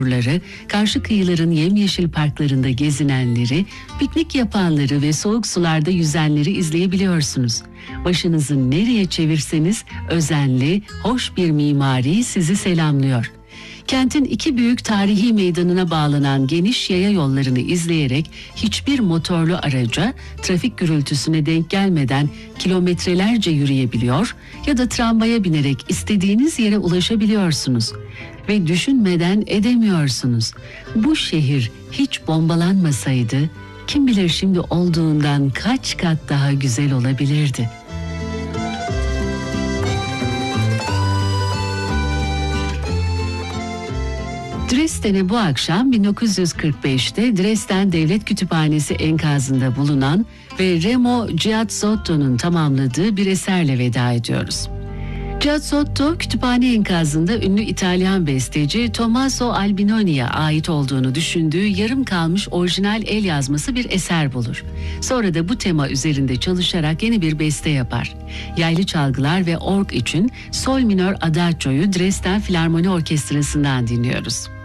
turları, karşı kıyıların yemyeşil parklarında gezinenleri, piknik yapanları ve soğuk sularda yüzenleri izleyebiliyorsunuz. Başınızı nereye çevirseniz özenli, hoş bir mimari sizi selamlıyor. Kentin iki büyük tarihi meydanına bağlanan geniş yaya yollarını izleyerek hiçbir motorlu araca, trafik gürültüsüne denk gelmeden kilometrelerce yürüyebiliyor ya da tramvaya binerek istediğiniz yere ulaşabiliyorsunuz. Ve düşünmeden edemiyorsunuz. Bu şehir hiç bombalanmasaydı, kim bilir şimdi olduğundan kaç kat daha güzel olabilirdi. Dresden'e bu akşam 1945'te Dresden Devlet Kütüphanesi enkazında bulunan ve Remo Giazzotto'nun tamamladığı bir eserle veda ediyoruz. Giazzotto, kütüphane enkazında ünlü İtalyan besteci Tommaso Albinoni'ye ait olduğunu düşündüğü yarım kalmış orijinal el yazması bir eser bulur. Sonra da bu tema üzerinde çalışarak yeni bir beste yapar. Yaylı çalgılar ve org için Sol minör Adagio'yu Dresden Filarmoni Orkestrası'ndan dinliyoruz.